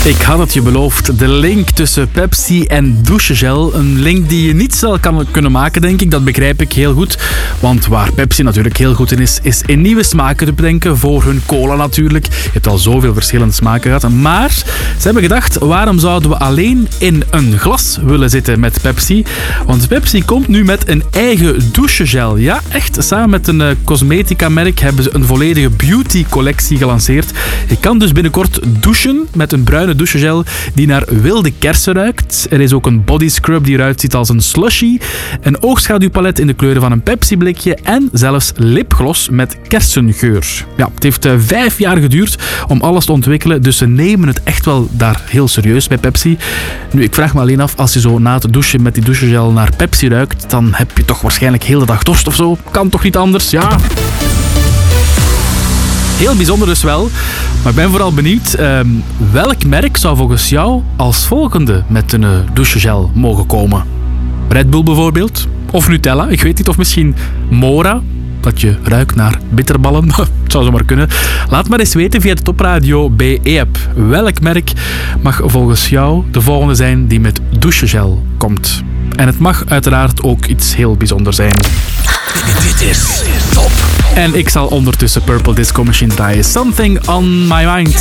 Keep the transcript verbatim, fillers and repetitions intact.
Ik had het je beloofd. De link tussen Pepsi en douchegel. Een link die je niet zelf kan kunnen maken, denk ik. Dat begrijp ik heel goed. Want waar Pepsi natuurlijk heel goed in is, is in nieuwe smaken te bedenken. Voor hun cola natuurlijk. Je hebt al zoveel verschillende smaken gehad. Maar ze hebben gedacht, waarom zouden we alleen in een glas willen zitten met Pepsi? Want Pepsi komt nu met een eigen douchegel. Ja, echt. Samen met een uh, cosmetica-merk hebben ze een volledige beauty-collectie gelanceerd. Je kan dus binnenkort douchen met een bruine douchegel die naar wilde kersen ruikt. Er is ook een body scrub die eruit ziet als een slushy. Een oogschaduwpalet in de kleuren van een Pepsi-blikje en zelfs lipgloss met kersengeur. Ja, het heeft uh, vijf jaar geduurd om alles te ontwikkelen, dus ze nemen het echt wel daar heel serieus bij Pepsi. Nu, ik vraag me alleen af, als je zo na het douchen met die douchegel naar Pepsi ruikt, dan heb je toch waarschijnlijk heel de dag dorst of zo. Kan toch niet anders? Ja. Heel bijzonder dus wel. Maar ik ben vooral benieuwd, uh, welk merk zou volgens jou als volgende met een uh, douchegel mogen komen? Red Bull bijvoorbeeld? Of Nutella? Ik weet niet. Of misschien Mora? Dat je ruikt naar bitterballen. Het zou zomaar kunnen. Laat maar eens weten via de Topradio B E-app. Welk merk mag volgens jou de volgende zijn die met douchegel komt? En het mag uiteraard ook iets heel bijzonders zijn. Dit is Top. En ik zal ondertussen Purple Disco Machine draaien. Something on my mind.